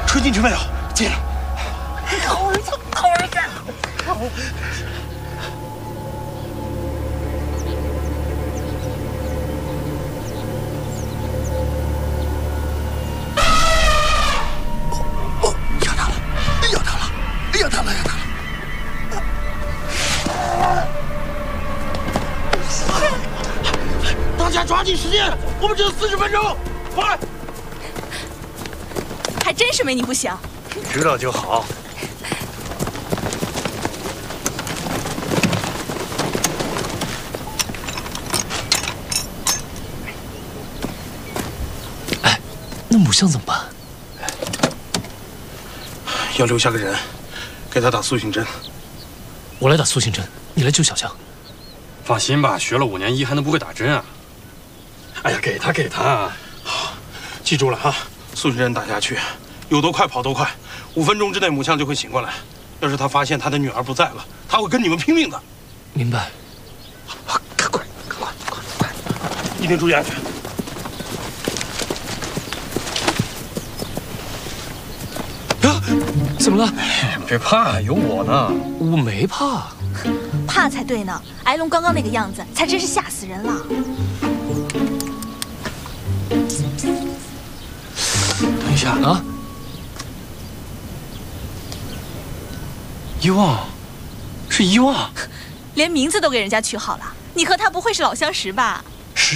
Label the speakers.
Speaker 1: 车进去没有？进了。
Speaker 2: 好一下，好一下。
Speaker 1: 要他了，要他了，要他了，要他了！大家抓紧时间，我们只有40分钟，快！
Speaker 2: 还真是没你不行。
Speaker 1: 知道就好。
Speaker 3: 哎，那母象怎么办？
Speaker 1: 要留下个人，给他打苏醒针。
Speaker 3: 我来打苏醒针，你来救小象。
Speaker 4: 放心吧，学了5年医还能不会打针啊？哎呀，给他。
Speaker 1: 好，记住了哈，苏醒针打下去，有多快跑多快，5分钟之内母象就会醒过来。要是他发现他的女儿不在了，他会跟你们拼命的。
Speaker 3: 明白。
Speaker 1: 好，快，一定注意安全。
Speaker 3: 啊，怎么了？
Speaker 4: 别怕，有我呢。
Speaker 3: 我没怕。
Speaker 2: 怕才对呢！癌龙刚刚那个样子，才真是吓死人了。
Speaker 4: 等一下
Speaker 3: 啊！
Speaker 4: 遗忘，是遗忘，
Speaker 2: 连名字都给人家取好了。你和他不会是老相识吧？